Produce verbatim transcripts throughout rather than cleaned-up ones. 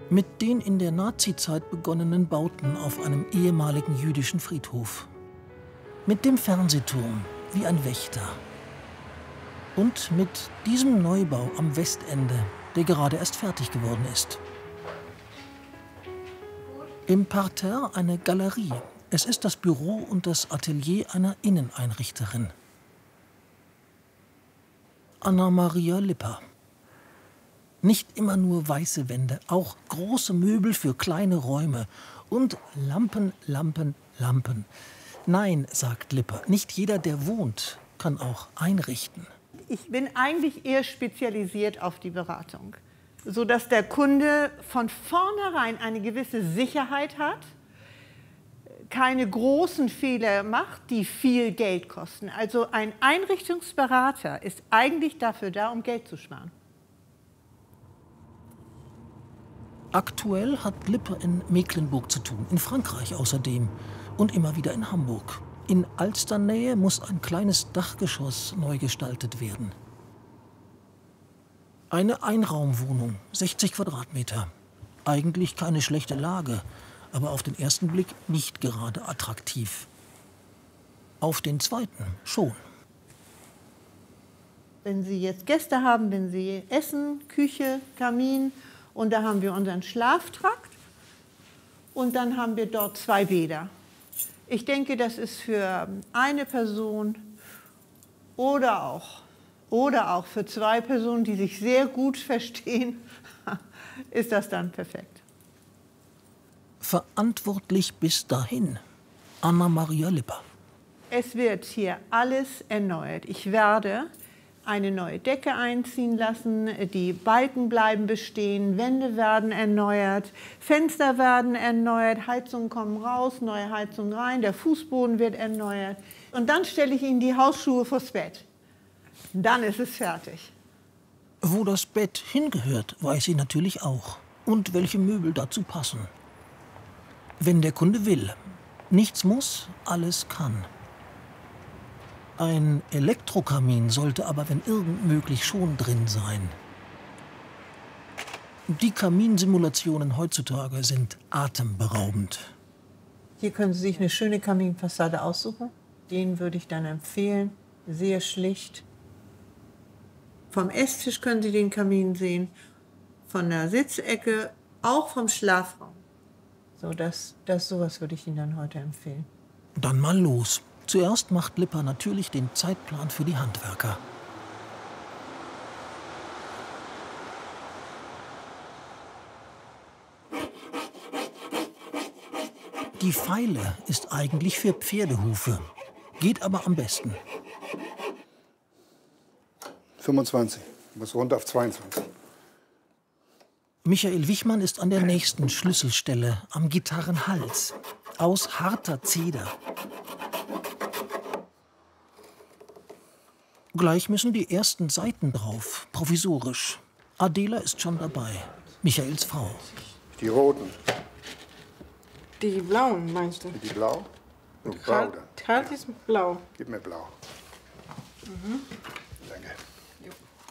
Mit den in der Nazizeit begonnenen Bauten auf einem ehemaligen jüdischen Friedhof. Mit dem Fernsehturm wie ein Wächter. Und mit diesem Neubau am Westende, der gerade erst fertig geworden ist. Im Parterre eine Galerie. Es ist das Büro und das Atelier einer Inneneinrichterin. Anna-Maria Lipper. Nicht immer nur weiße Wände, auch große Möbel für kleine Räume und Lampen, Lampen, Lampen. Nein, sagt Lipper, nicht jeder, der wohnt, kann auch einrichten. Ich bin eigentlich eher spezialisiert auf die Beratung, sodass der Kunde von vornherein eine gewisse Sicherheit hat, keine großen Fehler macht, die viel Geld kosten. Also ein Einrichtungsberater ist eigentlich dafür da, um Geld zu sparen. Aktuell hat Lipper in Mecklenburg zu tun, in Frankreich außerdem und immer wieder in Hamburg. In Alsternähe muss ein kleines Dachgeschoss neu gestaltet werden. Eine Einraumwohnung, sechzig Quadratmeter. Eigentlich keine schlechte Lage, aber auf den ersten Blick nicht gerade attraktiv. Auf den zweiten schon. Wenn Sie jetzt Gäste haben, wenn Sie essen, Küche, Kamin, und da haben wir unseren Schlaftrakt und dann haben wir dort zwei Bäder. Ich denke, das ist für eine Person oder auch, oder auch für zwei Personen, die sich sehr gut verstehen, ist das dann perfekt. Verantwortlich bis dahin, Anna-Maria Lipper. Es wird hier alles erneuert. Ich werde eine neue Decke einziehen lassen, die Balken bleiben bestehen, Wände werden erneuert, Fenster werden erneuert, Heizungen kommen raus, neue Heizungen rein, der Fußboden wird erneuert. Und dann stelle ich Ihnen die Hausschuhe vors Bett. Dann ist es fertig. Wo das Bett hingehört, weiß sie natürlich auch. Und welche Möbel dazu passen. Wenn der Kunde will. Nichts muss, alles kann. Ein Elektrokamin sollte aber, wenn irgend möglich, schon drin sein. Die Kaminsimulationen heutzutage sind atemberaubend. Hier können Sie sich eine schöne Kaminfassade aussuchen. Den würde ich dann empfehlen. Sehr schlicht. Vom Esstisch können Sie den Kamin sehen. Von der Sitzecke, auch vom Schlafraum. So, das, das, sowas würde ich Ihnen dann heute empfehlen. Dann mal los. Zuerst macht Lipper natürlich den Zeitplan für die Handwerker. Die Feile ist eigentlich für Pferdehufe, geht aber am besten. fünfundzwanzig, muss runter auf zweiundzwanzig. Michael Wichmann ist an der nächsten Schlüsselstelle, am Gitarrenhals, aus harter Zeder. Gleich müssen die ersten Saiten drauf, provisorisch. Adela ist schon dabei, Michaels Frau. Die roten. Die blauen, meinst du? Die blau? Oh, blau Karl, dann. Karl ist blau. Gib mir blau. Mhm. Danke. Jo.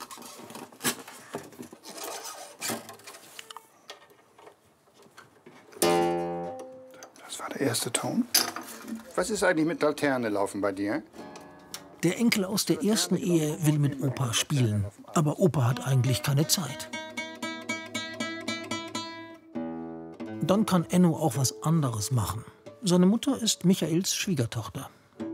Das war der erste Ton. Was ist eigentlich mit Laterne laufen bei dir? Der Enkel aus der ersten Ehe will mit Opa spielen, aber Opa hat eigentlich keine Zeit. Dann kann Enno auch was anderes machen. Seine Mutter ist Michaels Schwiegertochter.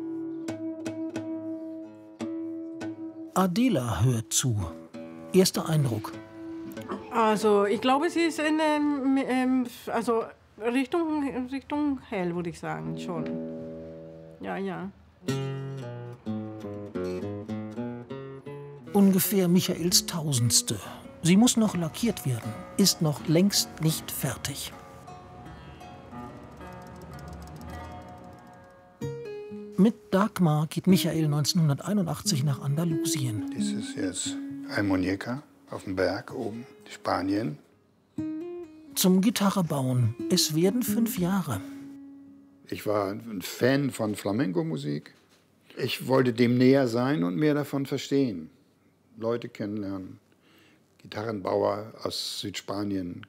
Adela hört zu. Erster Eindruck. Also, ich glaube, sie ist in ähm, ähm, also Richtung, Richtung hell, würde ich sagen, schon. Ja, ja. Ungefähr Michaels Tausendste. Sie muss noch lackiert werden, ist noch längst nicht fertig. Mit Dagmar geht Michael neunzehnhunderteinundachtzig nach Andalusien. Das ist jetzt ein Muñeca auf dem Berg oben, Spanien. Zum Gitarrebauen. Es werden fünf Jahre. Ich war ein Fan von Flamenco-Musik. Ich wollte dem näher sein und mehr davon verstehen. Leute kennenlernen. Gitarrenbauer aus Südspanien